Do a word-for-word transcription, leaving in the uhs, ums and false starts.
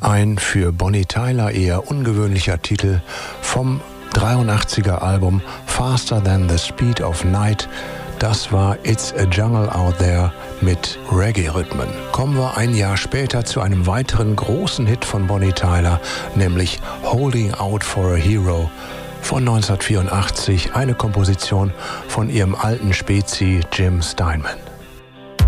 Ein für Bonnie Tyler eher ungewöhnlicher Titel vom dreiundachtziger Album Faster Than the Speed of Night. Das war It's a Jungle Out There mit Reggae-Rhythmen. Kommen wir ein Jahr später zu einem weiteren großen Hit von Bonnie Tyler, nämlich Holding Out for a Hero von neunzehnhundertvierundachtzig, eine Komposition von ihrem alten Spezi Jim Steinman.